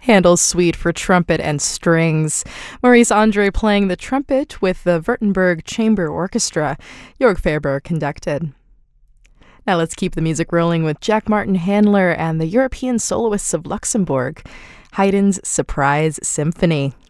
Handel's Suite for trumpet and strings. Maurice Andre playing the trumpet with the Württemberg Chamber Orchestra. Jörg Faerber conducted. Now let's keep the music rolling with Jack Martin Handler and the European Soloists of Luxembourg. Haydn's Surprise Symphony.